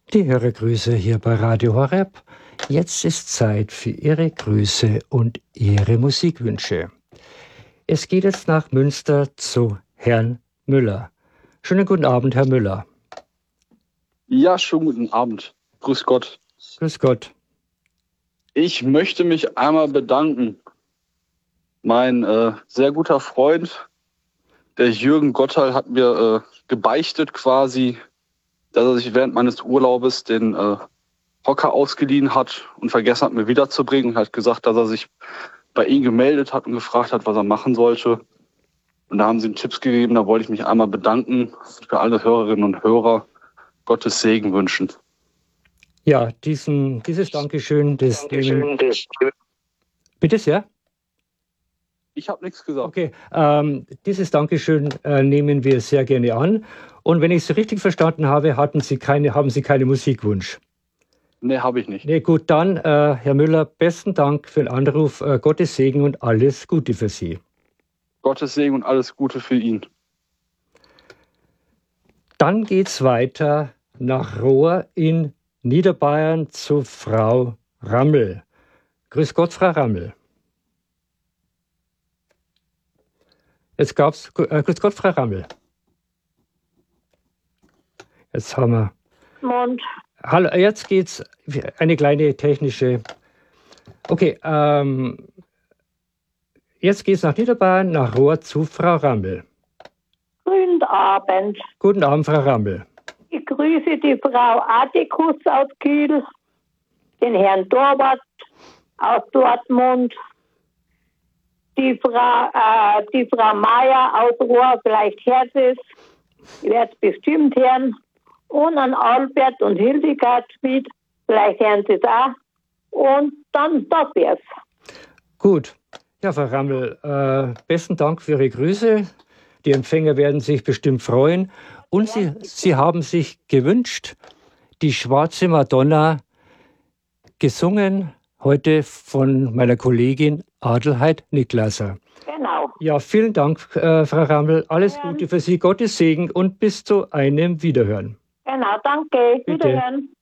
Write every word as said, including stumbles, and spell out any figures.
Die Hörergrüße hier bei Radio Horeb. Jetzt ist Zeit für Ihre Grüße und Ihre Musikwünsche. Es geht jetzt nach Münster zu Herrn Müller. Schönen guten Abend, Herr Müller. Ja, schönen guten Abend. Grüß Gott. Grüß Gott. Ich möchte mich einmal bedanken. Mein äh, sehr guter Freund, der Jürgen Gotthall, hat mir äh, gebeichtet quasi, dass er sich während meines Urlaubes den äh, Hocker ausgeliehen hat und vergessen hat, mir wiederzubringen. Und hat gesagt, dass er sich bei ihm gemeldet hat und gefragt hat, was er machen sollte. Und da haben sie ihm Tipps gegeben. Da wollte ich mich einmal bedanken für alle Hörerinnen und Hörer. Gottes Segen wünschen. Ja, diesen, dieses Dankeschön, das nehmen... Bitte sehr? Ich habe nichts gesagt. Okay, ähm, dieses Dankeschön äh, nehmen wir sehr gerne an. Und wenn ich es richtig verstanden habe, hatten Sie keine, haben Sie keinen Musikwunsch? Nee, habe ich nicht. Nee, gut, dann, äh, Herr Müller, besten Dank für den Anruf. Äh, Gottes Segen und alles Gute für Sie. Gottes Segen und alles Gute für ihn. Dann geht's weiter nach Rohr in Niederbayern zu Frau Rammel. Grüß Gott, Frau Rammel. Jetzt gab's, äh, grüß Gott, Frau Rammel. Jetzt haben wir... Mond. Hallo, jetzt geht's eine kleine technische... Okay, ähm, jetzt geht's nach Niederbayern, nach Rohr zu Frau Rammel. Guten Abend. Guten Abend, Frau Rammel. Ich grüße die Frau Attikus aus Kiel, den Herrn Torwart aus Dortmund, die Frau, äh, die Frau Meier aus Rohr, vielleicht hört es, ich werde es bestimmt hören, und an Albert und Hildegard Schmid, vielleicht hören sie es auch, und dann das wär's. Gut. Ja, Frau Rammel, äh, besten Dank für Ihre Grüße. Die Empfänger werden sich bestimmt freuen. Und Sie, Sie haben sich gewünscht, die Schwarze Madonna, gesungen heute von meiner Kollegin Adelheid Niklasser. Genau. Ja, vielen Dank, äh, Frau Rammel. Alles ja. Gute für Sie, Gottes Segen und bis zu einem Wiederhören. Genau, danke. Bitte. Wiederhören.